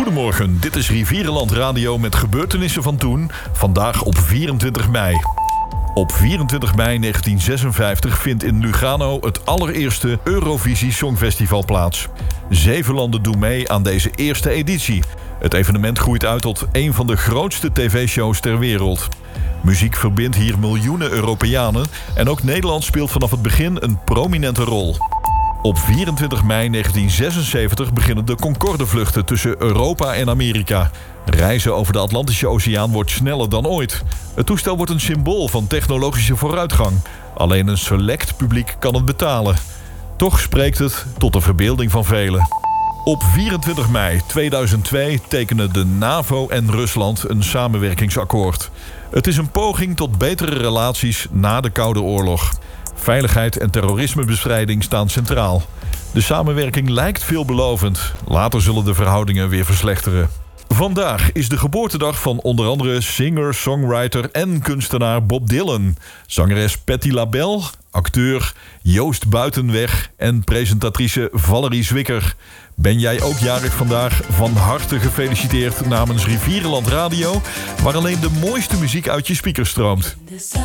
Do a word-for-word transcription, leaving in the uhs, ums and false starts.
Goedemorgen, dit is Rivierenland Radio met gebeurtenissen van toen. Vandaag op vierentwintig mei. Op vierentwintig mei negentien zesenvijftig vindt in Lugano het allereerste Eurovisie Songfestival plaats. Zeven landen doen mee aan deze eerste editie. Het evenement groeit uit tot een van de grootste tv-shows ter wereld. Muziek verbindt hier miljoenen Europeanen en ook Nederland speelt vanaf het begin een prominente rol. Op vierentwintig mei negentien zesenzeventig beginnen de Concorde-vluchten tussen Europa en Amerika. Reizen over de Atlantische Oceaan wordt sneller dan ooit. Het toestel wordt een symbool van technologische vooruitgang. Alleen een select publiek kan het betalen. Toch spreekt het tot de verbeelding van velen. Op vierentwintig mei tweeduizend twee tekenen de NAVO en Rusland een samenwerkingsakkoord. Het is een poging tot betere relaties na de Koude Oorlog. Veiligheid en terrorismebestrijding staan centraal. De samenwerking lijkt veelbelovend. Later zullen de verhoudingen weer verslechteren. Vandaag is de geboortedag van onder andere singer, songwriter en kunstenaar Bob Dylan. Zangeres Patti LaBelle, acteur Joost Buitenweg en presentatrice Valerie Zwicker. Ben jij ook jarig vandaag? Van harte gefeliciteerd namens Rivierenland Radio, waar alleen de mooiste muziek uit je speakers stroomt.